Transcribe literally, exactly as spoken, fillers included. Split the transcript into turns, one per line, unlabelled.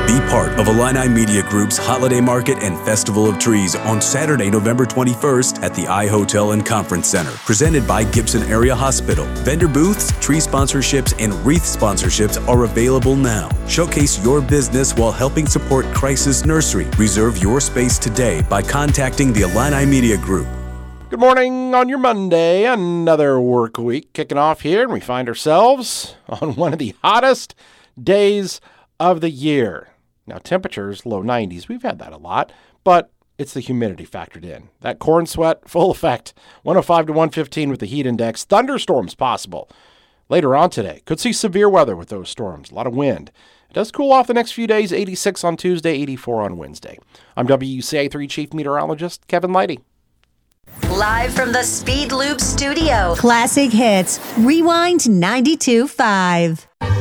Be part of Illini Media Group's Holiday Market and Festival of Trees on Saturday, November twenty-first at the iHotel and Conference Center, presented by Gibson Area Hospital. Vendor booths, tree sponsorships, and wreath sponsorships are available now. Showcase your business while helping support Crisis Nursery. Reserve your space today by contacting the Illini Media Group.
Good morning on your Monday, another work week kicking off here, and we find ourselves on one of the hottest days of the year. Now, temperatures, low nineties, we've had that a lot, but it's the humidity factored in. That corn sweat, full effect, one oh five to one fifteen with the heat index. Thunderstorms possible later on today. Could see severe weather with those storms, a lot of wind. It does cool off the next few days, eighty-six on Tuesday, eighty-four on Wednesday. I'm W U C A three Chief Meteorologist Kevin Leidy.
Live from the Speed Loop studio.
Classic hits. Rewind ninety-two point five.